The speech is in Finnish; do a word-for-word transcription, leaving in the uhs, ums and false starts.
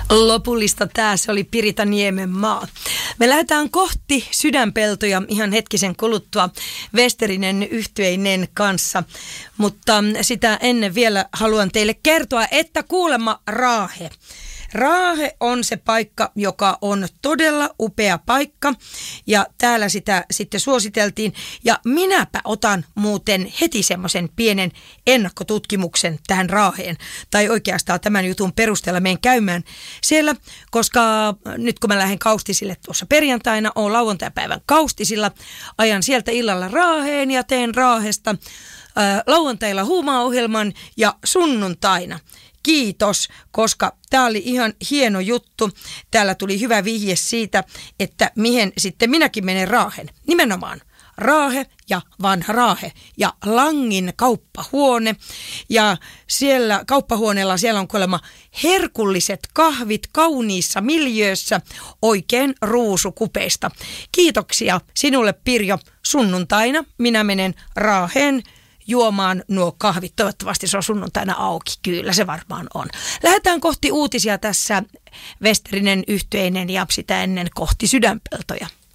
Lopullista tää, se oli Pirita Niemenmaa. Me lähdetään kohti Sydänpeltoja ihan hetkisen kuluttua Westerinen yhtyeinen kanssa, mutta sitä ennen vielä haluan teille kertoa, että kuulemma Raahe. Raahe on se paikka, joka on todella upea paikka ja täällä sitä sitten suositeltiin. Ja minäpä otan muuten heti semmoisen pienen ennakkotutkimuksen tähän Raaheen. Tai oikeastaan tämän jutun perusteella menen käymään siellä, koska nyt kun mä lähden Kaustisille tuossa perjantaina, oon lauantaipäivän Kaustisilla, ajan sieltä illalla Raaheen ja teen Raahesta ää, lauantailla huumaa-ohjelman ja sunnuntaina. Kiitos, koska tämä oli ihan hieno juttu. Täällä tuli hyvä vihje siitä, että mihin sitten minäkin menen Raahen. Nimenomaan Raahe ja vanha Raahe ja Langin kauppahuone. Ja siellä kauppahuoneella siellä on kuulemma herkulliset kahvit kauniissa miljöössä oikein ruusukupeista. Kiitoksia sinulle, Pirjo. Sunnuntaina minä menen Raaheen juomaan nuo kahvit. Toivottavasti se on sunnuntaina auki. Kyllä se varmaan on. Lähdetään kohti uutisia tässä Westerinen yhtyeinen ja sitä ennen kohti Sydänpeltoja.